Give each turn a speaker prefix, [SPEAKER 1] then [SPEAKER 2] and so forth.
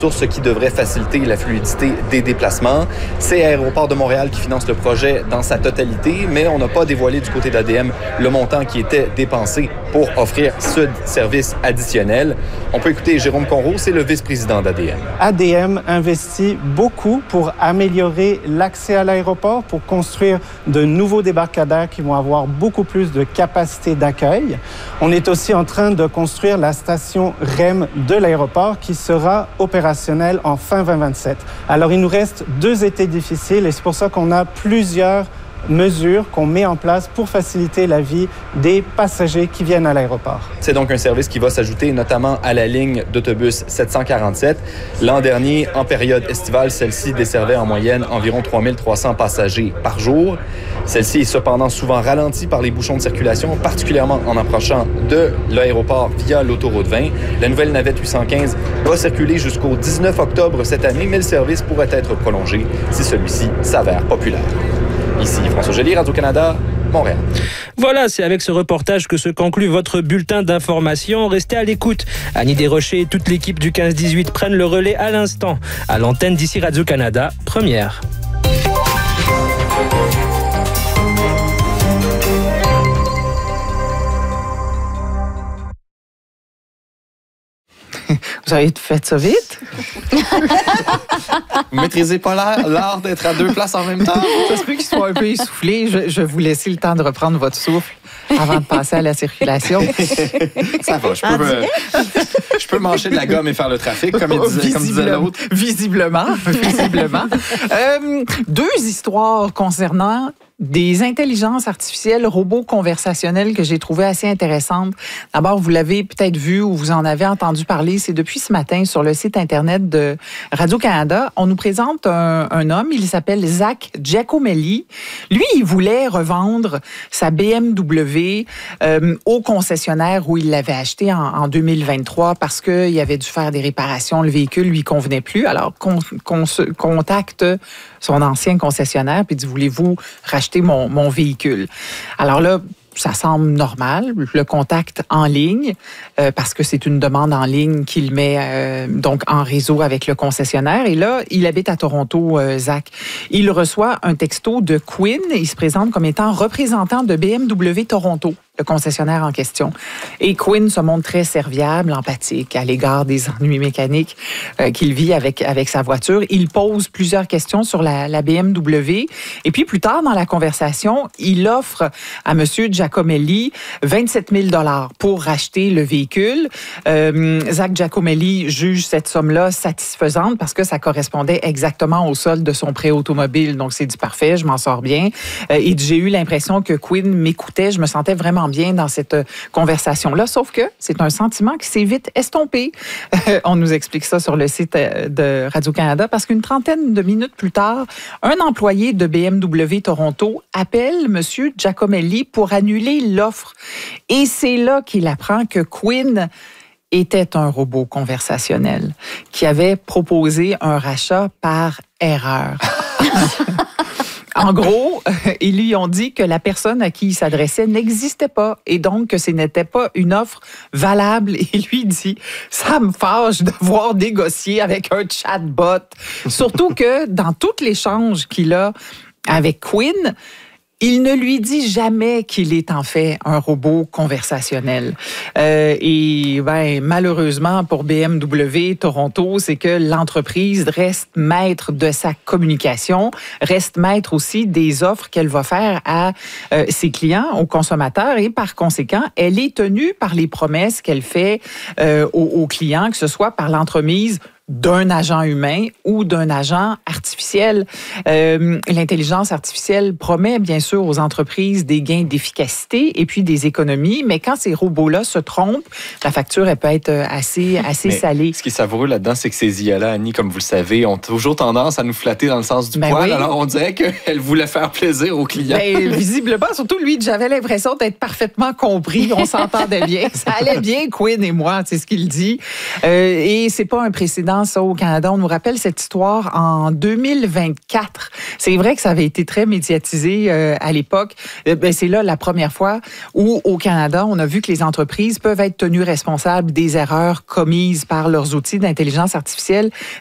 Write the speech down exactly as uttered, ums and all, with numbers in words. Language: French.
[SPEAKER 1] ce qui devrait faciliter la fluidité des déplacements. C'est Aéroport de Montréal qui finance le projet dans sa totalité, mais on n'a pas dévoilé du côté d'A D M le montant qui était dépensé pour offrir ce service additionnel. On peut écouter Jérôme Conroux, c'est le vice-président d'A D M.
[SPEAKER 2] A D M investit beaucoup pour améliorer l'accès à l'aéroport, pour construire de nouveaux débarcadères qui vont avoir beaucoup plus de capacité d'accueil. On est aussi en train de construire la station R E M de l'aéroport qui sera opérationnelle en fin vingt vingt-sept. Alors, il nous reste deux étés difficiles et c'est pour ça qu'on a plusieurs mesures qu'on met en place pour faciliter la vie des passagers qui viennent à l'aéroport.
[SPEAKER 1] C'est donc un service qui va s'ajouter notamment à la ligne d'autobus sept cent quarante-sept. L'an dernier, en période estivale, celle-ci desservait en moyenne environ trois mille trois cents passagers par jour. Celle-ci est cependant souvent ralentie par les bouchons de circulation, particulièrement en approchant de l'aéroport via l'autoroute vingt. La nouvelle navette huit cent quinze va circuler jusqu'au dix-neuf octobre cette année, mais le service pourrait être prolongé si celui-ci s'avère populaire. Ici François Gély, Radio-Canada, Montréal.
[SPEAKER 3] Voilà, c'est avec ce reportage que se conclut votre bulletin d'information. Restez à l'écoute. Annie Desrochers et toute l'équipe du quinze dix-huit prennent le relais à l'instant. À l'antenne d'ici Radio-Canada, première.
[SPEAKER 4] Vous avez fait ça vite?
[SPEAKER 5] Vous maîtrisez pas l'art, l'art d'être à deux places en même temps?
[SPEAKER 4] Ça se peut qu'il soit un peu essoufflé. Je, je vais vous laisser le temps de reprendre votre souffle avant de passer à la circulation.
[SPEAKER 5] Ça va, je peux, me, je peux manger de la gomme et faire le trafic, comme, il disait, comme disait l'autre.
[SPEAKER 4] Visiblement, visiblement. euh, deux histoires concernant des intelligences artificielles, robots conversationnels que j'ai trouvé assez intéressantes. D'abord, vous l'avez peut-être vu ou vous en avez entendu parler, c'est depuis ce matin sur le site Internet de Radio-Canada. On nous présente un, un homme, il s'appelle Zach Giacomelli. Lui, il voulait revendre sa B M W euh, au concessionnaire où il l'avait acheté en, en deux mille vingt-trois parce qu'il avait dû faire des réparations, le véhicule lui convenait plus. Alors, qu'on qu'on se contacte son ancien concessionnaire puis dit, voulez-vous racheter Mon, mon véhicule. Alors là, ça semble normal, le contact en ligne, euh, parce que c'est une demande en ligne qu'il met euh, donc en réseau avec le concessionnaire. Et là, il habite à Toronto, euh, Zach. Il reçoit un texto de Quinn. Il se présente comme étant représentant de B M W Toronto, le concessionnaire en question. Et Quinn se montre très serviable, empathique à l'égard des ennuis mécaniques euh, qu'il vit avec, avec sa voiture. Il pose plusieurs questions sur la, la B M W. Et puis, plus tard dans la conversation, il offre à M. Giacomelli vingt-sept mille dollars pour racheter le véhicule. Euh, Zach Giacomelli juge cette somme-là satisfaisante parce que ça correspondait exactement au solde de son prêt automobile. Donc, c'est du parfait, je m'en sors bien. Euh, et j'ai eu l'impression que Quinn m'écoutait. Je me sentais vraiment bien dans cette conversation-là, sauf que c'est un sentiment qui s'est vite estompé. Euh, on nous explique ça sur le site de Radio-Canada parce qu'une trentaine de minutes plus tard, un employé de B M W Toronto appelle M. Giacomelli pour annuler l'offre. Et c'est là qu'il apprend que Quinn était un robot conversationnel qui avait proposé un rachat par erreur. En gros, ils lui ont dit que la personne à qui il s'adressait n'existait pas et donc que ce n'était pas une offre valable. Et lui dit, ça me fâche de devoir négocier avec un chatbot. Surtout que dans tout l'échange qu'il a avec Quinn, il ne lui dit jamais qu'il est en fait un robot conversationnel. Euh, et ben, malheureusement pour B M W Toronto, c'est que l'entreprise reste maître de sa communication, reste maître aussi des offres qu'elle va faire à euh, ses clients, aux consommateurs, et par conséquent, elle est tenue par les promesses qu'elle fait euh, aux, aux clients, que ce soit par l'entremise d'un agent humain ou d'un agent artificiel. Euh, l'intelligence artificielle promet bien sûr aux entreprises des gains d'efficacité et puis des économies, mais quand ces robots-là se trompent, la facture, elle peut être assez, assez
[SPEAKER 5] mais
[SPEAKER 4] salée.
[SPEAKER 5] Ce qui est savoureux là-dedans, c'est que ces I A-là, Annie, comme vous le savez, ont toujours tendance à nous flatter dans le sens du
[SPEAKER 4] ben
[SPEAKER 5] poil.
[SPEAKER 4] Oui.
[SPEAKER 5] Alors, on dirait qu'elle voulait faire plaisir aux clients.
[SPEAKER 4] Ben, visiblement, surtout lui, j'avais l'impression d'être parfaitement compris. On s'entendait bien. Ça allait bien, Quinn et moi, c'est ce qu'il dit. Euh, et c'est pas un précédent récent, ça, au Canada. On nous rappelle cette histoire en deux mille vingt-quatre. C'est vrai que ça avait été très médiatisé euh, à l'époque. Euh, ben, c'est là la première fois où, au Canada, on a vu que les entreprises peuvent être tenues responsables des erreurs commises par leurs outils d'intelligence artificielle.